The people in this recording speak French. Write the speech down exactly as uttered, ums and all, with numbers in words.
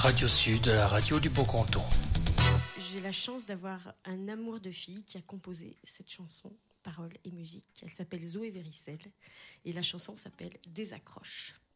Radio Sud, la radio du Beau-Canton. J'ai la chance d'avoir un amour de fille qui a composé cette chanson, paroles et musique. Elle s'appelle Zoé Véricelle et la chanson s'appelle Désaccroche.